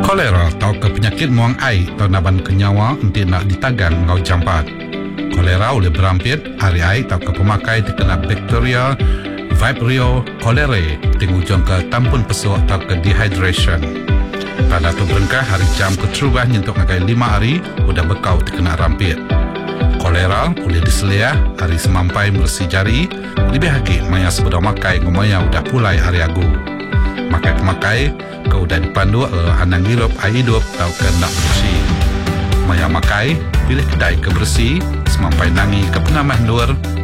Kolera atau ke penyakit muang air atau naban kenyawa nanti nak ditagang ngau jampat. Kolera boleh berampit hari air atau ke pemakai terkena bakteria Vibrio cholerae tingujung ke tampun pesuk atau ke dehydration. Tanda tu berengkah hari jam keterubah nyentuk ngakai 5 hari udah bekau terkena rampit. Kolera boleh diseliah hari semampai bersih jari lebih lagi maya sebeda makai ngomaya udah pulai hari agu. Makai pemakai ke udah dipandu hanang hirup air hidup atau ke nak bersih. Maya makai pilih kedai kebersih semampai nangi ke penamah luar